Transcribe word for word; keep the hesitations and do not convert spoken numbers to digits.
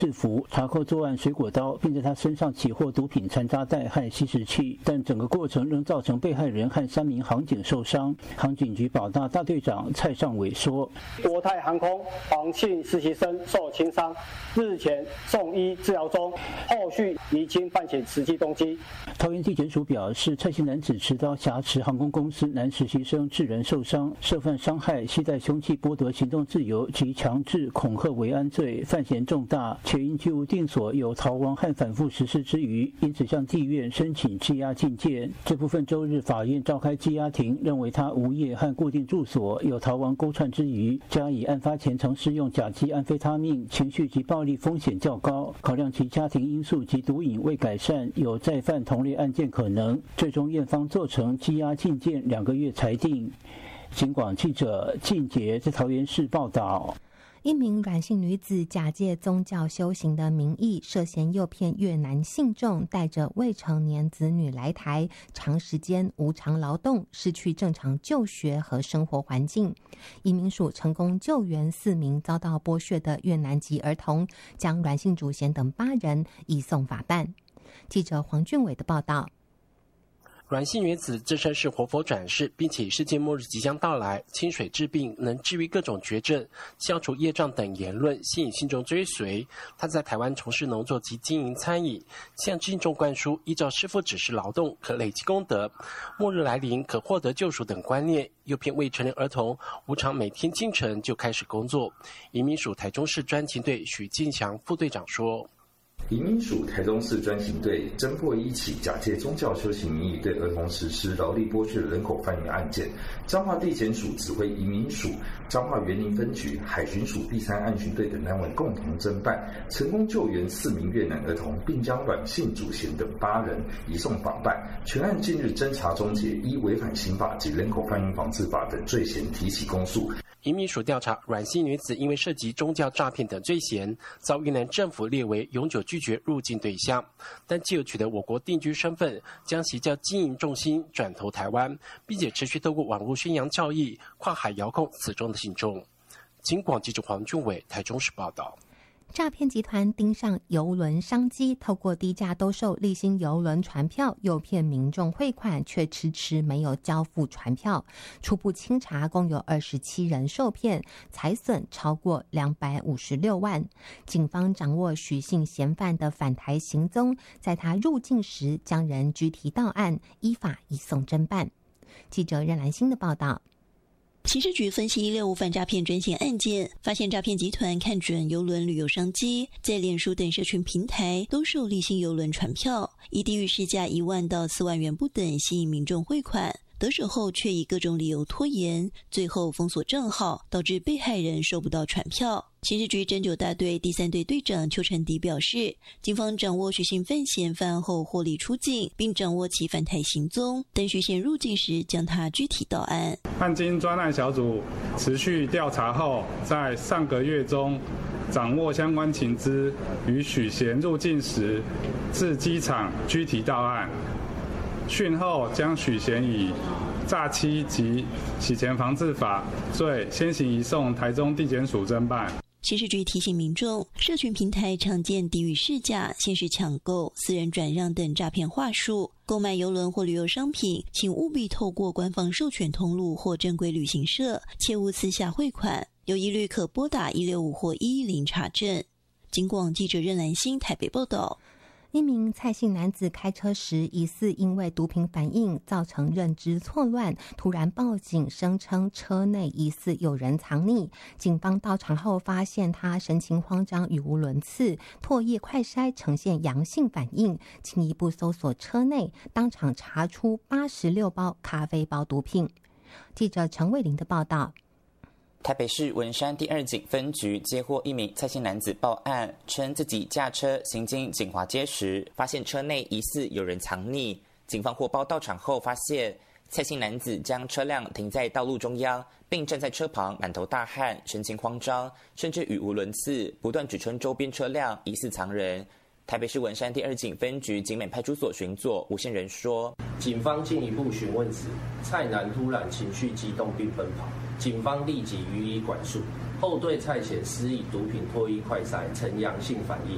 制服，查扣作案水果刀，并在他身上起获毒品残渣袋和吸食器，但整个过程仍造成被害人和三名航警受伤。航警局保大大队长蔡尚伟说：“ 国泰航空黄姓实习生受轻伤，日前送医治疗中，后续厘清犯行实际动机。” 桃园地检署表示，蔡姓男子持刀挟持航空公司男实习生致人受伤，涉犯伤害、携带凶器剥夺行动自由及强制恐吓为安罪，犯嫌重大，且因居无定所，有逃亡和反复实施之余，因此向地院申请羁押禁见。这部分周日法院召开羁押庭，认为他无业和固定住所，有逃亡勾串之余，加以案发前曾施用甲基安非他命，情绪及暴力风险较高，考量其家庭因素及毒瘾未改善，有再犯同类案件可能，最终院方做成羁押禁见两个月裁定。警广记者靳杰在桃园市报道。 一名阮姓女子假借宗教修行的名义，涉嫌诱骗越南信众带着未成年子女来台，长时间无偿劳动，失去正常就学和生活环境。移民署成功救援四名遭到剥削的越南籍儿童，将阮姓主嫌等八人移送法办。记者黄俊伟的报道。 阮姓女子自称是活佛转世，并且世界末日即将到来，清水治病能治愈各种绝症，消除业障等言论吸引信众追随。她在台湾从事农作及经营餐饮，向信众灌输依照师父指示劳动可累积功德，末日来临可获得救赎等观念，诱骗未成年儿童无偿每天清晨就开始工作。移民署台中市专勤队许进祥副队长说： 移民署台中市专勤队侦破一起假借宗教修行名义对儿童实施劳力剥削人口贩运案件，彰化地检署指挥移民署、彰化园林分局、海巡署第三案巡队等单位共同侦办，成功救援四名越南儿童，并将阮姓主嫌等八人移送法办。全案近日侦查终结，依违反刑法及人口贩运防治法等罪嫌提起公诉。 移民署调查，阮姓女子因为涉及宗教诈骗等罪嫌，遭越南政府列为永久拒绝入境对象，但既有取得我国定居身份，将其较经营重心转投台湾，并且持续透过网络宣扬教义，跨海遥控此中的信众。警广记者黄俊伟台中市报道。 诈骗集团盯上邮轮商机，透过低价兜售立新邮轮船票，诱骗民众汇款，却迟迟没有交付船票。初步清查，共有二十七人受骗，财损超过两百五十六万。警方掌握许姓嫌犯的返台行踪，在他入境时将人拘提到案，依法移送侦办。记者任兰欣的报道。 刑事局分析六五反诈骗专线案件，发现诈骗集团看准邮轮旅游商机，在脸书等社群平台兜售立新邮轮船票，以低于市价一万到四万元不等吸引民众汇款。得手后却以各种理由拖延，最后封锁账号，导致被害人收不到船票。刑事局侦九大队第三队队长邱成迪表示，警方掌握许姓犯嫌犯案后获利出境，并掌握其返台行踪，等许嫌入境时将他拘提到案。 案经专案小组持续调查后，在上个月中掌握相关情资，于许嫌入境时至机场拘提到案。讯后将许嫌以诈欺及洗钱防治法罪先行移送台中地检署侦办。 刑事局提醒民众，社群平台常见低于市价、限时抢购、私人转让等诈骗话术。购买邮轮或旅游商品，请务必透过官方授权通路或正规旅行社，切勿私下汇款。有疑虑可拨打一六五或一一零查证。警广记者任兰欣台北报道。 一名蔡姓男子开车时，疑似因为毒品反应造成认知错乱，突然报警，声称车内疑似有人藏匿。警方到场后发现他神情慌张，语无伦次，唾液快筛呈现阳性反应，进一步搜索车内，当场查出八十六包咖啡包毒品。记者陈伟玲的报道。 台北市文山第二警分局接获一名蔡姓男子报案，称自己驾车行经锦华街时，发现车内疑似有人藏匿。警方获报到场后，发现蔡姓男子将车辆停在道路中央，并站在车旁满头大汗，神情慌张，甚至语无伦次，不断指称周边车辆疑似藏人。台北市文山第二警分局景美派出所巡佐吴宪仁说， 警方进一步询问时，蔡男突然情绪激动并奔跑，警方立即予以管束，后对蔡显施以毒品脱衣快筛呈阳性反应，